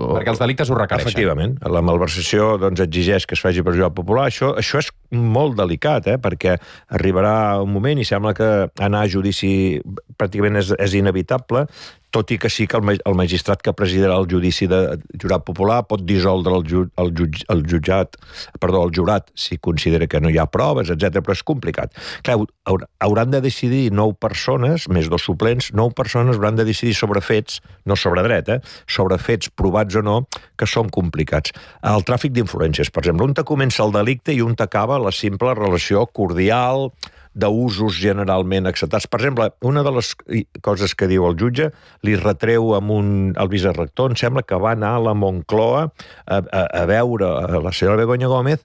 Perquè els delictes ho requereixen. Efectivament. La malversació exigeix que es faci per jurat popular. Això és molt delicat, perquè arribarà un moment i sembla que anar a judici pràcticament és inevitable, tot i que sí que el magistrat que presidirà el judici de jurat popular pot dissoldre el jurat si considera que no hi ha proves, etc. Però és complicat. Clar, hauran de decidir 9 persones, més 2 suplents, 9 persones hauran de decidir sobre fets, no sobre dret, sobre fets provats o no, que són complicats. El tràfic d'influències, per exemple, un te comença el delicte i un t'acaba la simple relació cordial, d'usos generalment acceptats. Per exemple, una de les coses que diu el jutge li retreu al vicerector, em sembla que va anar a la Moncloa a veure la senyora Begoña Gómez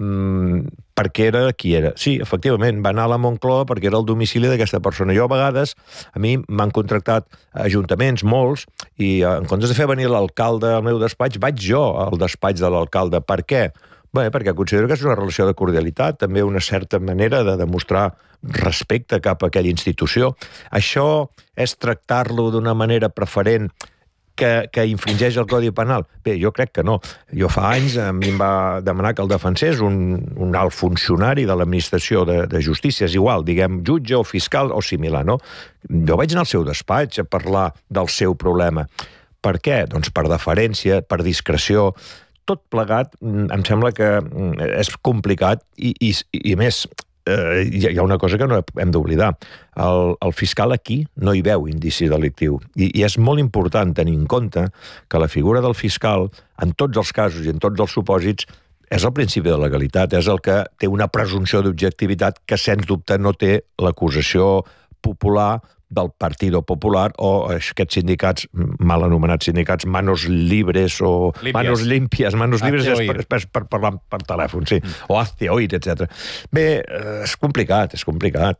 perquè era qui era. Sí, efectivament, va anar a la Moncloa perquè era el domicili d'aquesta persona. Jo, a vegades, a mi m'han contractat ajuntaments, molts, i en comptes de fer venir l'alcalde al meu despatx, vaig jo al despatx de l'alcalde. Per què? Bé, perquè considero que és una relació de cordialitat, també una certa manera de demostrar respecte cap a aquella institució. Això és tractar-lo d'una manera preferent que infringeix el Codi Penal? Bé, jo crec que no. Jo fa anys a mi em va demanar que el defensés un alt funcionari de l'administració de justícia, és igual, diguem, jutge o fiscal o similar, no? Jo vaig anar al seu despatx a parlar del seu problema. Per què? Doncs per deferència, per discreció. Tot plegat, em sembla que és complicat i a més, hi ha una cosa que no hem d'oblidar. El fiscal aquí no hi veu indici delictiu i és molt important tenir en compte que la figura del fiscal, en tots els casos i en tots els supòsits, és el principi de legalitat, és el que té una presumpció d'objectivitat que, sens dubte, no té l'acusació popular del Partido Popular o aquests sindicats, mal anomenats sindicats, manos libres o manos limpias. Manos libres és per parlar per telèfon, sí. O hazte oír, etc. Bé, és complicat, és complicat.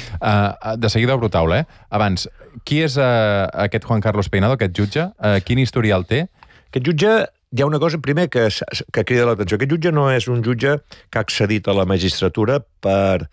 De seguida obro taula, Abans, qui és aquest Juan Carlos Peinado, aquest jutge? Quin historial té? Aquest jutge, hi ha una cosa, primer, que crida l'atenció. Aquest jutge no és un jutge que ha accedit a la magistratura pel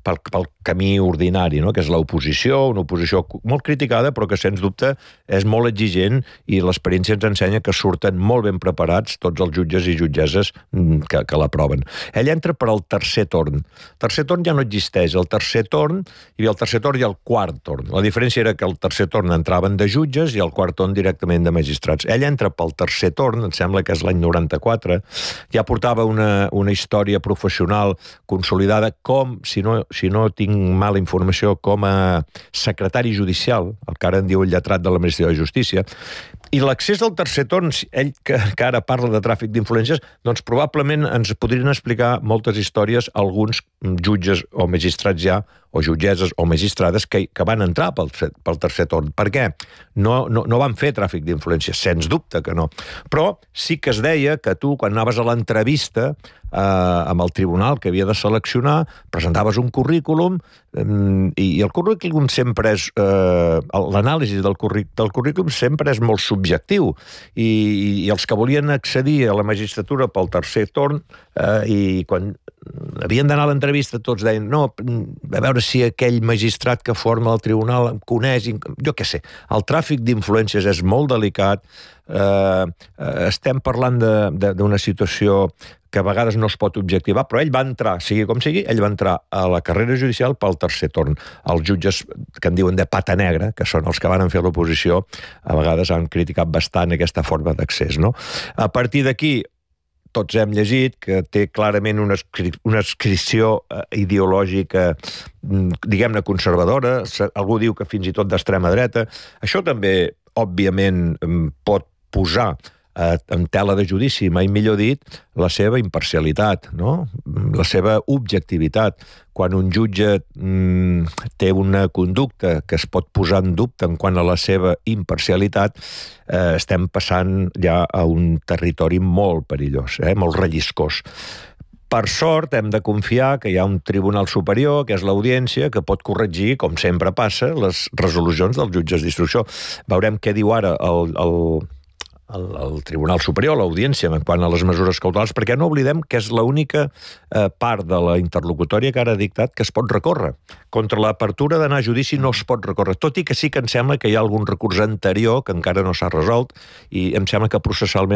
camí ordinari, no? Que és l'oposició, una oposició molt criticada, però que, sens dubte, és molt exigent i l'experiència ens ensenya que surten molt ben preparats tots els jutges i jutgesses que l'aproven. Ell entra per al tercer torn. El tercer torn ja no existeix. El tercer torn, hi havia el tercer torn i el quart torn. La diferència era que el tercer torn entraven de jutges i el quart torn directament de magistrats. Ell entra pel tercer torn, em sembla que és l'any 94, ja portava una història professional consolidada com, si no tinc mala informació, com a secretari judicial, el que ara en diu el lletrat de l'Administració de Justícia, i l'accés al tercer torn, ell que ara parla de tràfic d'influències, doncs probablement ens podrien explicar moltes històries alguns jutges o magistrats ja, o jutgesses o magistrades que van entrar pel tercer torn. Per què? No van fer tràfic d'influències, sens dubte que no. Però sí que es deia que tu, quan anaves a l'entrevista amb el tribunal que havia de seleccionar, presentaves un currículum i el currículum sempre és... l'anàlisi del currículum sempre és molt subjectiu i els que volien accedir a la magistratura pel tercer torn i quan havien d'anar a l'entrevista tots deien no, a veure si aquell magistrat que forma el tribunal em coneix, jo què sé. El tràfic d'influències és molt delicat, estem parlant d'una situació que a vegades no es pot objectivar, però ell va entrar, sigui com sigui, ell va entrar a la carrera judicial pel tercer torn. Els jutges que en diuen de pata negra, que són els que van fer l'oposició, a vegades han criticat bastant aquesta forma d'accés, no? A partir d'aquí, tots hem llegit que té clarament una adscripció ideològica, diguem-ne, conservadora, algú diu que fins i tot d'extrema dreta. Això també, òbviament, pot posar en tela de judici, mai millor dit, la seva imparcialitat, no? La seva objectivitat. Quan un jutge té una conducta que es pot posar en dubte en quant a la seva imparcialitat, estem passant ja a un territori molt perillós, molt relliscós. Per sort, hem de confiar que hi ha un tribunal superior, que és l'audiència, que pot corregir, com sempre passa, les resolucions dels jutges d'instrucció. Veurem què diu ara el Tribunal Superior, l'audiència, en quant a les mesures cautelars, perquè no oblidem que és l'única part de la interlocutòria que ara ha dictat que es pot recórrer. Contra l'apertura d'anar a judici no es pot recórrer, tot i que sí que em sembla que hi ha algun recurs anterior que encara no s'ha resolt i em sembla que processalment